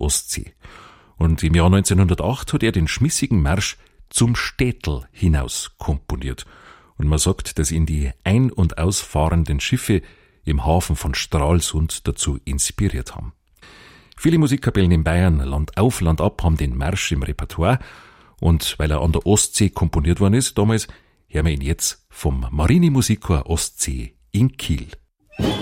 Ostsee. Und im Jahr 1908 hat er den schmissigen Marsch zum Städtel hinaus komponiert. Und man sagt, dass ihn die ein- und ausfahrenden Schiffe im Hafen von Stralsund dazu inspiriert haben. Viele Musikkapellen in Bayern, Land auf, Land ab, haben den Marsch im Repertoire. Und weil er an der Ostsee komponiert worden ist damals, hören wir ihn jetzt vom Marinemusikchor Ostsee in Kiel.